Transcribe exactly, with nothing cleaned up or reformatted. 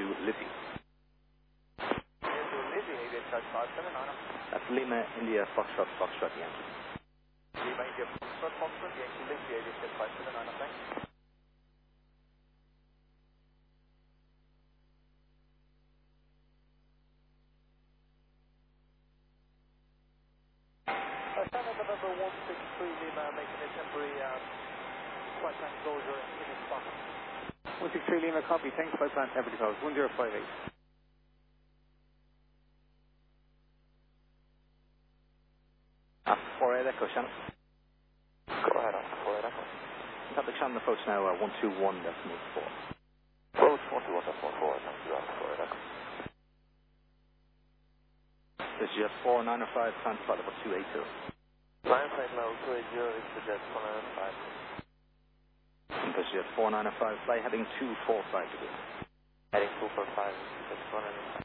to Lizzie. Into Lizzie, India Charge five seven nine. That's Lima, India, Foxtrot, Foxtrot, Yankee. Lima, India, Foxtrot, Foxtrot, Yankee, Lizzie, India Charge five seven nine, thanks. Uh, Standard November one six three Lima, making a temporary uh, flight plan closure in its spot. one six three Lima, copy. Thanks, flight plan temperature close. one zero five eight. Alpha four eight Echo, Shannon. Go ahead, Alpha four eight Echo. Traffic Shannon approach now, uh, one two one decimal four. Approach one two one decimal four, thank you, Alpha four eight Echo. This is just four nine five, time to flight level two eight zero. Line flight level two eight zero is the jet one nine five. This is just four nine five, fly heading two four five degrees. Heading two four five, jet one nine five.